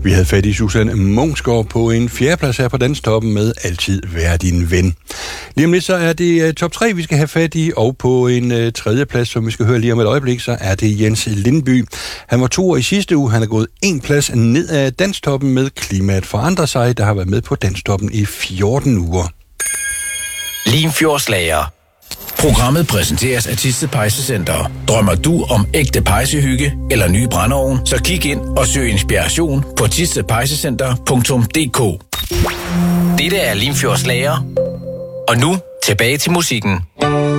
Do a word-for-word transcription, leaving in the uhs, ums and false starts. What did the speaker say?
Vi havde fat i Susanne Munksgaard på en fjerdeplads her på Danstoppen med Altid Vær Din Ven. Lige om lidt så er det uh, top tre, vi skal have fat i, og på en uh, tredje plads, som vi skal høre lige om et øjeblik, så er det Jens Lindby. Han var to år i sidste uge, han er gået en plads ned af Danstoppen med Klimaet forandrer sig, der har været med på Danstoppen i fjorten uger. Limfjordslager. Programmet præsenteres af Thisted Pejsecenter. Drømmer du om ægte pejsehygge eller ny brændeovn, så kig ind og søg inspiration på thisted pejsecenter punktum d k. Dette er Limfjordslager. Og nu tilbage til musikken.